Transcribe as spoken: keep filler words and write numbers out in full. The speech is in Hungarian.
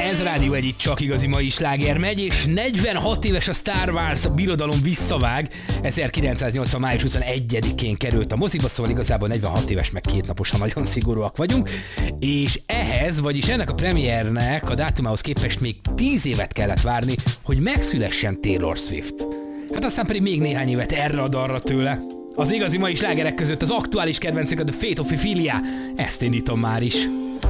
Ez a Rádió egy itt csak igazi mai sláger megy, és negyvenhat éves a Star Wars, a birodalom visszavág. ezerkilencszáznyolcvan. május huszonegyedikén került a moziba, szóval igazából negyvenhat éves, meg két napos, ha nagyon szigorúak vagyunk. És ehhez, vagyis ennek a premiernek a dátumához képest még tíz évet kellett várni, hogy megszülessen Taylor Swift. Hát aztán pedig még néhány évet erre-arra tőle. Az igazi mai slágerek között az aktuális kedvencük a The Fate of Ophelia. Ezt indítom már is.